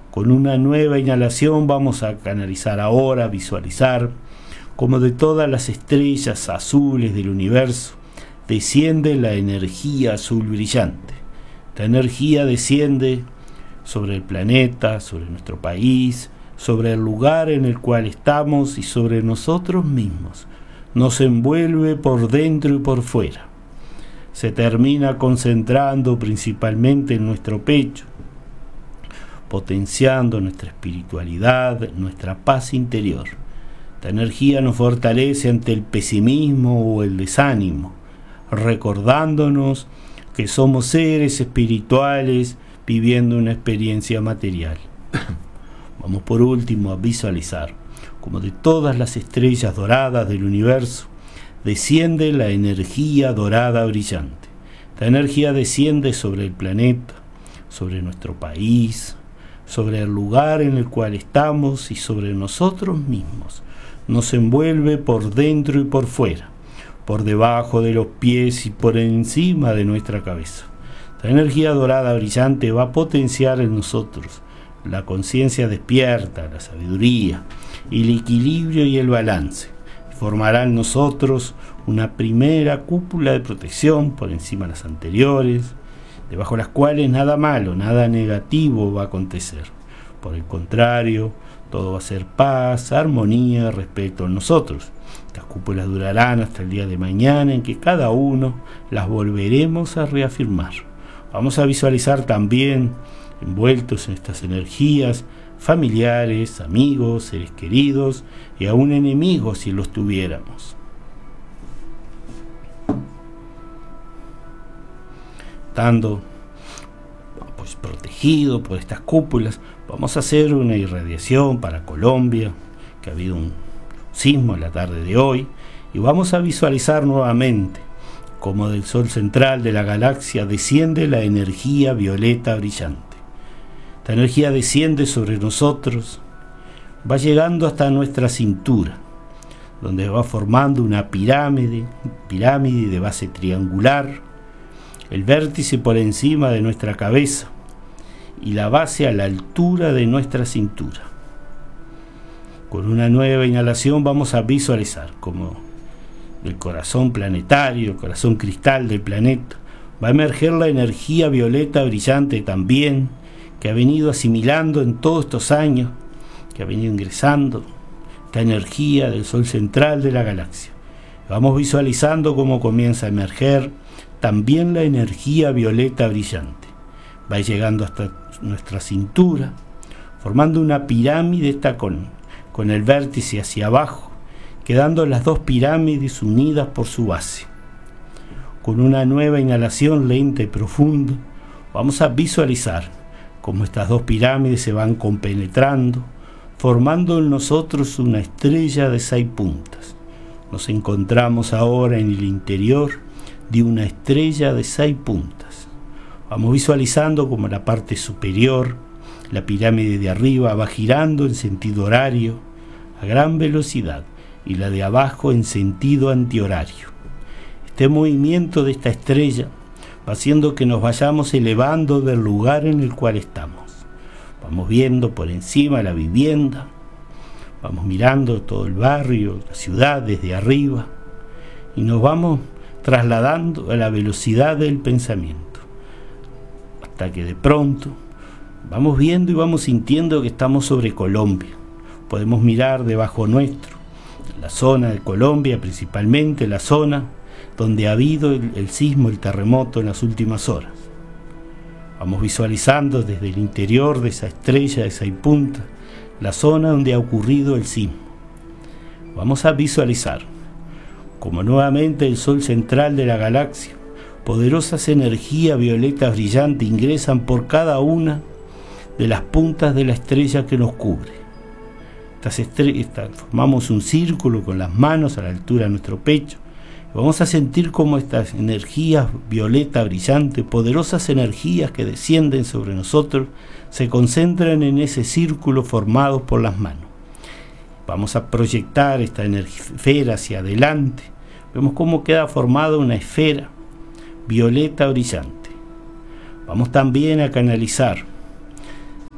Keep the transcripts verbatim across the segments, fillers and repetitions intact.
Con una nueva inhalación vamos a canalizar ahora, visualizar como de todas las estrellas azules del universo desciende la energía azul brillante. Esta energía desciende sobre el planeta, sobre nuestro país, sobre el lugar en el cual estamos y sobre nosotros mismos. Nos envuelve por dentro y por fuera. Se termina concentrando principalmente en nuestro pecho, potenciando nuestra espiritualidad, nuestra paz interior. Esta energía nos fortalece ante el pesimismo o el desánimo, recordándonos que somos seres espirituales viviendo una experiencia material. Vamos por último a visualizar como de todas las estrellas doradas del universo desciende la energía dorada brillante. Esta energía desciende sobre el planeta, sobre nuestro país, sobre el lugar en el cual estamos y sobre nosotros mismos. Nos envuelve por dentro y por fuera, por debajo de los pies y por encima de nuestra cabeza. Esta energía dorada brillante va a potenciar en nosotros la conciencia despierta, la sabiduría, el equilibrio y el balance. Formará en nosotros una primera cúpula de protección por encima de las anteriores, debajo de las cuales nada malo, nada negativo va a acontecer. Por el contrario, todo va a ser paz, armonía respecto a nosotros. Estas cúpulas durarán hasta el día de mañana en que cada uno las volveremos a reafirmar. Vamos a visualizar también, envueltos en estas energías, familiares, amigos, seres queridos y aún enemigos si los tuviéramos. Estando pues, protegido por estas cúpulas, vamos a hacer una irradiación para Colombia, que ha habido un sismo en la tarde de hoy, y vamos a visualizar nuevamente como del sol central de la galaxia desciende la energía violeta brillante. Esta energía desciende sobre nosotros, va llegando hasta nuestra cintura, donde va formando una pirámide, pirámide de base triangular, el vértice por encima de nuestra cabeza y la base a la altura de nuestra cintura. Con una nueva inhalación vamos a visualizar como del corazón planetario, el corazón cristal del planeta, va a emerger la energía violeta brillante también, que ha venido asimilando en todos estos años, que ha venido ingresando esta energía del sol central de la galaxia. Vamos visualizando cómo comienza a emerger también la energía violeta brillante. Va llegando hasta nuestra cintura, formando una pirámide esta con, con el vértice hacia abajo, quedando las dos pirámides unidas por su base. Con una nueva inhalación lenta y profunda, vamos a visualizar cómo estas dos pirámides se van compenetrando, formando en nosotros una estrella de seis puntas. Nos encontramos ahora en el interior de una estrella de seis puntas. Vamos visualizando como la parte superior, la pirámide de arriba va girando en sentido horario a gran velocidad y la de abajo en sentido antihorario. Este movimiento de esta estrella va haciendo que nos vayamos elevando del lugar en el cual estamos. Vamos viendo por encima la vivienda, vamos mirando todo el barrio, la ciudad desde arriba y nos vamos trasladando a la velocidad del pensamiento, hasta que de pronto vamos viendo y vamos sintiendo que estamos sobre Colombia. Podemos mirar debajo nuestro, la zona de Colombia, principalmente la zona donde ha habido el, el sismo, el terremoto en las últimas horas. Vamos visualizando desde el interior de esa estrella de seis puntas la zona donde ha ocurrido el sismo. Vamos a visualizar como nuevamente el sol central de la galaxia, poderosas energías violetas brillantes ingresan por cada una de las puntas de la estrella que nos cubre. Estas estrellas, formamos un círculo con las manos a la altura de nuestro pecho. Vamos a sentir cómo estas energías violeta brillante, poderosas energías que descienden sobre nosotros, se concentran en ese círculo formado por las manos. Vamos a proyectar esta esfera hacia adelante. Vemos cómo queda formada una esfera violeta brillante. Vamos también a canalizar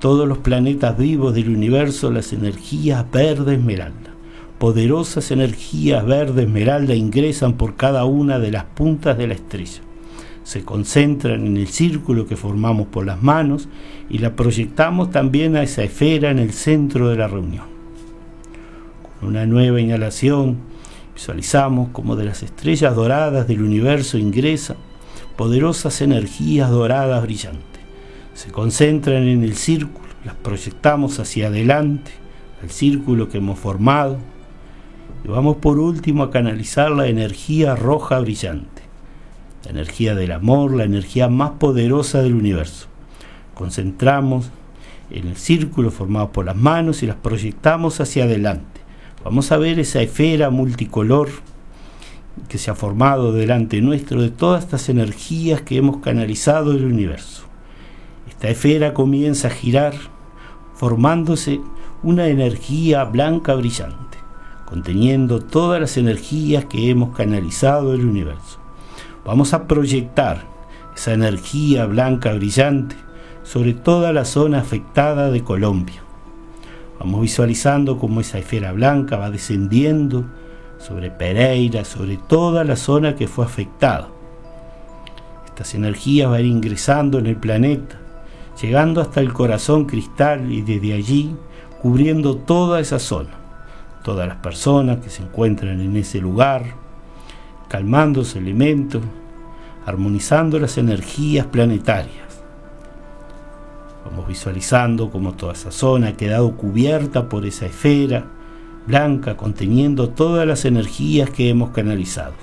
todos los planetas vivos del universo las energías verde esmeralda. Poderosas energías verde esmeralda ingresan por cada una de las puntas de la estrella. Se concentran en el círculo que formamos por las manos y la proyectamos también a esa esfera en el centro de la reunión. Con una nueva inhalación, visualizamos cómo de las estrellas doradas del universo ingresan poderosas energías doradas brillantes. Se concentran en el círculo, las proyectamos hacia adelante, al círculo que hemos formado, y vamos por último a canalizar la energía roja brillante, la energía del amor, la energía más poderosa del universo. Concentramos en el círculo formado por las manos y las proyectamos hacia adelante. Vamos a ver esa esfera multicolor que se ha formado delante nuestro de todas estas energías que hemos canalizado del universo. Esta esfera comienza a girar, formándose una energía blanca brillante, conteniendo todas las energías que hemos canalizado del universo. Vamos a proyectar esa energía blanca brillante sobre toda la zona afectada de Colombia. Vamos visualizando cómo esa esfera blanca va descendiendo sobre Pereira, sobre toda la zona que fue afectada. Estas energías van a ir ingresando en el planeta, llegando hasta el corazón cristal y desde allí cubriendo toda esa zona. Todas las personas que se encuentran en ese lugar, calmando ese elemento, armonizando las energías planetarias. Vamos visualizando cómo toda esa zona ha quedado cubierta por esa esfera blanca conteniendo todas las energías que hemos canalizado.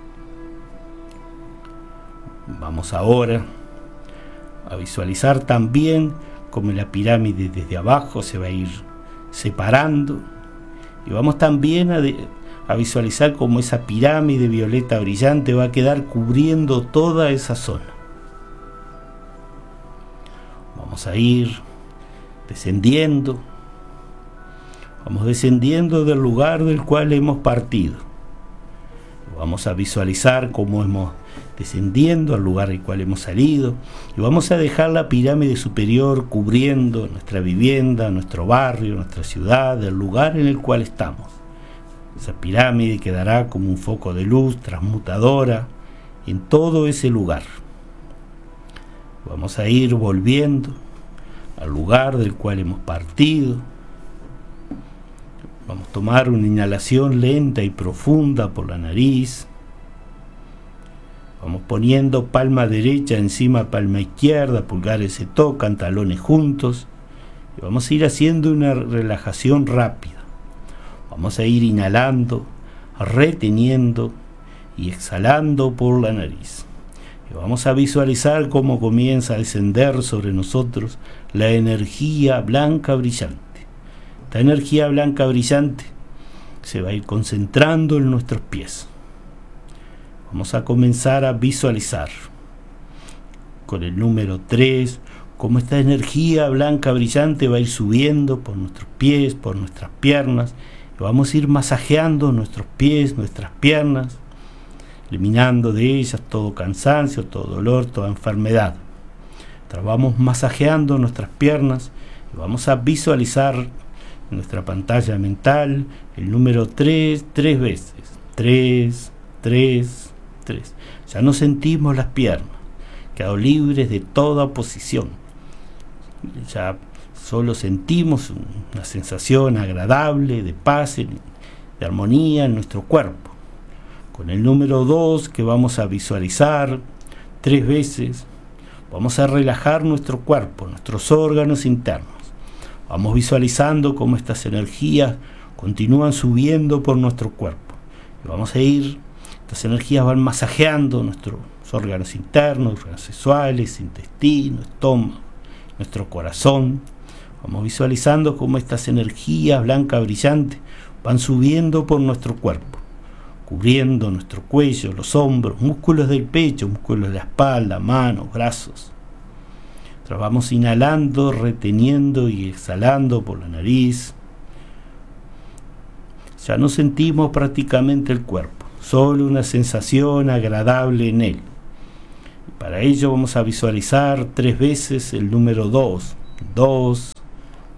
Vamos ahora a visualizar también cómo la pirámide desde abajo se va a ir separando, y vamos también a, de, a visualizar cómo esa pirámide violeta brillante va a quedar cubriendo toda esa zona. Vamos a ir descendiendo, vamos descendiendo del lugar del cual hemos partido. Vamos a visualizar cómo hemos descendiendo al lugar del cual hemos salido, y vamos a dejar la pirámide superior cubriendo nuestra vivienda, nuestro barrio, nuestra ciudad, el lugar en el cual estamos. Esa pirámide quedará como un foco de luz transmutadora en todo ese lugar. Vamos a ir volviendo al lugar del cual hemos partido. Vamos a tomar una inhalación lenta y profunda por la nariz. Vamos poniendo palma derecha encima palma izquierda, pulgares se tocan, talones juntos. Y vamos a ir haciendo una relajación rápida. Vamos a ir inhalando, reteniendo y exhalando por la nariz. Y vamos a visualizar cómo comienza a descender sobre nosotros la energía blanca brillante. Esta energía blanca brillante se va a ir concentrando en nuestros pies. Vamos a comenzar a visualizar con el número tres cómo esta energía blanca brillante va a ir subiendo por nuestros pies, por nuestras piernas, y vamos a ir masajeando nuestros pies, nuestras piernas, eliminando de ellas todo cansancio, todo dolor, toda enfermedad. Entonces vamos masajeando nuestras piernas y vamos a visualizar en nuestra pantalla mental el número tres, tres veces. tres, tres, tres. Ya no sentimos las piernas, quedado libres de toda oposición. Ya solo sentimos una sensación agradable de paz, de armonía en nuestro cuerpo. Con el número dos que vamos a visualizar tres veces, vamos a relajar nuestro cuerpo, nuestros órganos internos. Vamos visualizando cómo estas energías continúan subiendo por nuestro cuerpo. Y vamos a ir, estas energías van masajeando nuestros órganos internos, órganos sexuales, intestino, estómago, nuestro corazón. Vamos visualizando cómo estas energías blancas brillantes van subiendo por nuestro cuerpo, cubriendo nuestro cuello, los hombros, músculos del pecho, músculos de la espalda, manos, brazos. Entonces vamos inhalando, reteniendo y exhalando por la nariz. Ya no sentimos prácticamente el cuerpo, solo una sensación agradable en él. Para ello vamos a visualizar tres veces el número dos. dos,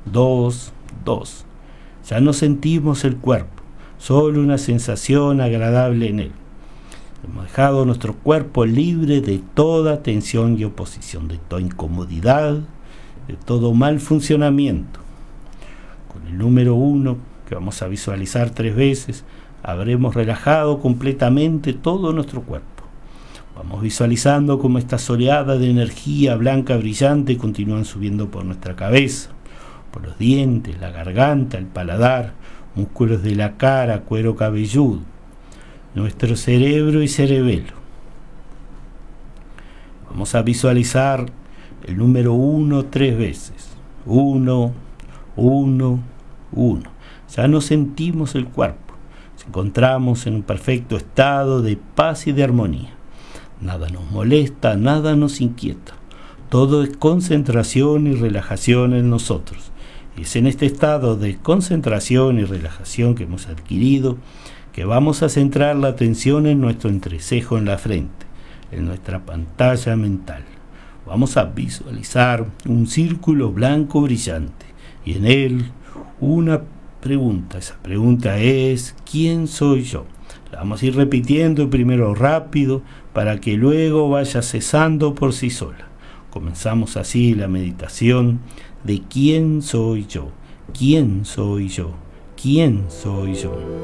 dos, dos. Ya no sentimos el cuerpo, solo una sensación agradable en él. Hemos dejado nuestro cuerpo libre de toda tensión y oposición, de toda incomodidad, de todo mal funcionamiento. Con el número uno, que vamos a visualizar tres veces, habremos relajado completamente todo nuestro cuerpo. Vamos visualizando cómo estas oleadas de energía blanca brillante continúan subiendo por nuestra cabeza, por los dientes, la garganta, el paladar, músculos de la cara, cuero cabelludo, nuestro cerebro y cerebelo. Vamos a visualizar el número uno tres veces. Uno, uno, uno. Ya no sentimos el cuerpo. Nos encontramos en un perfecto estado de paz y de armonía. Nada nos molesta, nada nos inquieta. Todo es concentración y relajación en nosotros. Y es en este estado de concentración y relajación que hemos adquirido que vamos a centrar la atención en nuestro entrecejo en la frente, en nuestra pantalla mental. Vamos a visualizar un círculo blanco brillante y en él una pregunta. Esa pregunta es: ¿quién soy yo? La vamos a ir repitiendo primero rápido para que luego vaya cesando por sí sola. Comenzamos así la meditación de ¿quién soy yo? ¿Quién soy yo? ¿Quién soy yo?